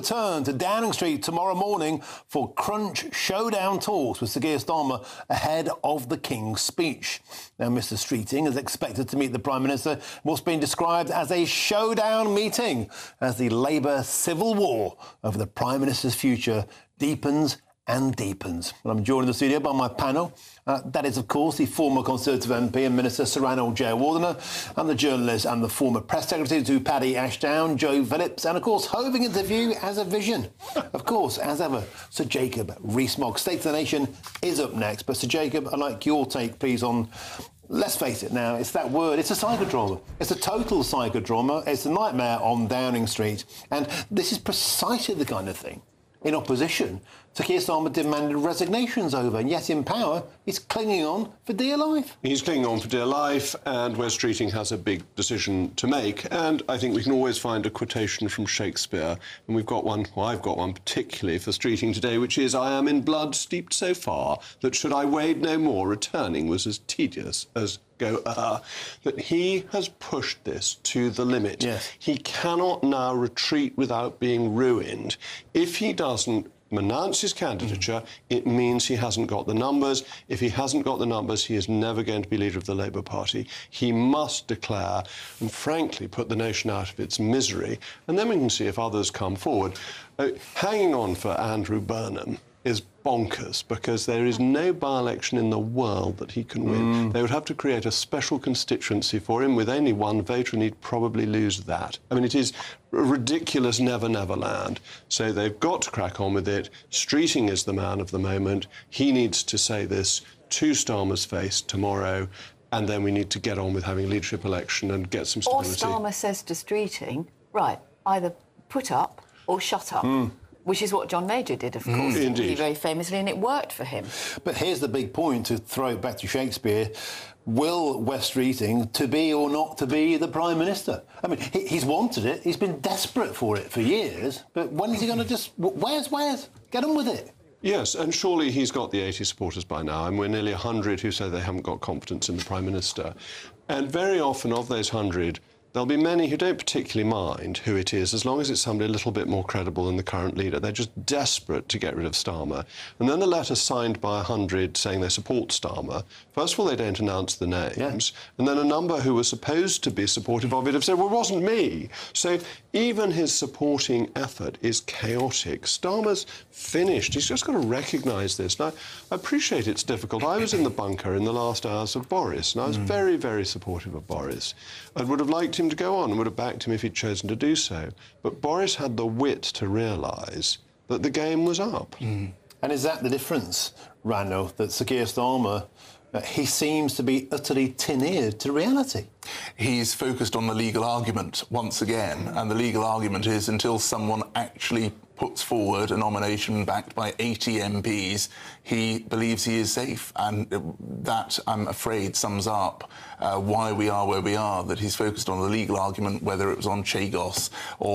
return to Downing Street tomorrow morning for crunch showdown talks with Sir Keir Starmer ahead of the King's speech. Now, Mr Streeting is expected to meet the Prime Minister in what's been described as a showdown meeting as the Labour civil war over the Prime Minister's future deepens and deepens. And I'm joined in the studio by my panel. That is, of course, the former Conservative MP and Minister Sir Ranald Jayawardena, and the journalist and the former Press Secretary to Paddy Ashdown, Joe Phillips, and, of course, hoving into view as a vision. Of course, as ever, Sir Jacob Rees-Mogg. State of the Nation is up next. But, Sir Jacob, I'd like your take, please, on... Let's face it now, it's that word. It's a psychodrama. It's a total psychodrama. It's a nightmare on Downing Street. And this is precisely the kind of thing in opposition Sir Keir Starmer demanded resignations over, and yet in power, he's clinging on for dear life. He's clinging on for dear life, and Wes Streeting has a big decision to make. And I think we can always find a quotation from Shakespeare, and we've got one, well, I've got one particularly for Streeting today, which is, "I am in blood steeped so far that should I wade no more, returning was as tedious as go that he has pushed this to the limit. Yes. He cannot now retreat without being ruined. If he doesn't announce his candidature, it means he hasn't got the numbers. If he hasn't got the numbers, he is never going to be leader of the Labour Party. He must declare and, frankly, put the nation out of its misery, and then we can see if others come forward. Hanging on for Andrew Burnham is bonkers, because there is no by-election in the world that he can win. They would have to create a special constituency for him with only one voter, and he'd probably lose that. I mean, it is a ridiculous never, never land. So they've got to crack on with it. Streeting is the man of the moment. He needs to say this to Starmer's face tomorrow, and then we need to get on with having a leadership election and get some stability. Or Starmer says to Streeting, right, either put up or shut up. Which is what John Major did, of course, Indeed. very famously, and it worked for him. But here's the big point, to throw it back to Shakespeare. Will Wes Streeting to be or not to be the Prime Minister? I mean, he's wanted it. He's been desperate for it for years. But when is he going to just... Where's? Get on with it. Yes, and surely he's got the 80 supporters by now, and we're nearly 100 who say they haven't got confidence in the Prime Minister. And very often of those 100... there'll be many who don't particularly mind who it is, as long as it's somebody a little bit more credible than the current leader. They're just desperate to get rid of Starmer. And then a letter signed by 100 saying they support Starmer. First of all, they don't announce the names. Yeah. And then a number who were supposed to be supportive of it have said, well, it wasn't me. So even his supporting effort is chaotic. Starmer's finished. He's just got to recognise this. Now, I appreciate it's difficult. I was in the bunker in the last hours of Boris, and I was very, very supportive of Boris. I would have liked him to go on and would have backed him if he'd chosen to do so. But Boris had the wit to realise that the game was up. And is that the difference, Ranald, that Sir Keir Starmer, he seems to be utterly tin-eared to reality? He's focused on the legal argument once again, and the legal argument is until someone actually puts forward a nomination backed by 80 MPs, he believes he is safe. And that, I'm afraid, sums up why we are where we are, that he's focused on the legal argument, whether it was on Chagos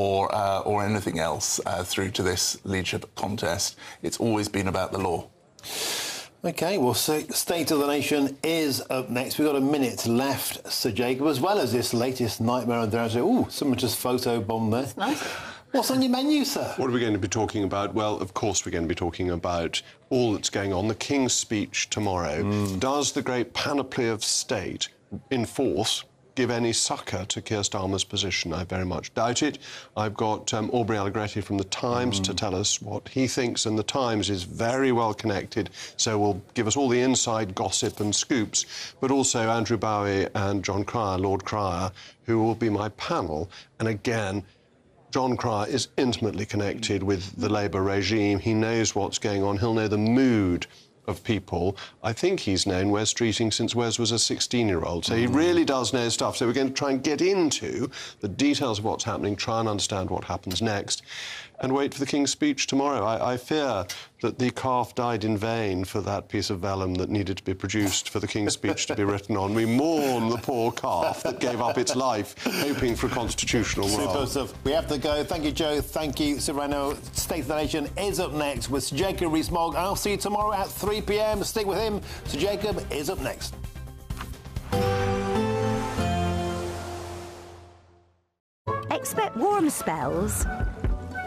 or anything else through to this leadership contest. It's always been about the law. OK, well, State of the Nation is up next. We've got a minute left, Sir Jacob, as well as this latest nightmare on Downing Street. Ooh, someone just photo-bombed there. That's nice. What's on your menu, sir? What are we going to be talking about? Well, of course we're going to be talking about all that's going on. The King's speech tomorrow. Does the great panoply of state in force give any succour to Keir Starmer's position? I very much doubt it. I've got Aubrey Allegretti from The Times to tell us what he thinks, and The Times is very well connected, so will give us all the inside gossip and scoops, but also Andrew Bowie and John Cryer, Lord Cryer, who will be my panel. And again, John Cryer is intimately connected with the Labour regime. He knows what's going on. He'll know the mood of people. I think he's known Wes Streeting since Wes was a 16-year-old, so he really does know stuff. So we're going to try and get into the details of what's happening, try and understand what happens next, and wait for the King's speech tomorrow. I fear that the calf died in vain for that piece of vellum that needed to be produced for the King's speech to be written on. We mourn the poor calf that gave up its life hoping for a constitutional world. Super stuff. We have to go. Thank you, Joe. Thank you, Sir Ranald. State of the Nation is up next with Sir Jacob Rees-Mogg. I'll see you tomorrow at 3 p.m. Stick with him. Sir Jacob is up next. Expect warm spells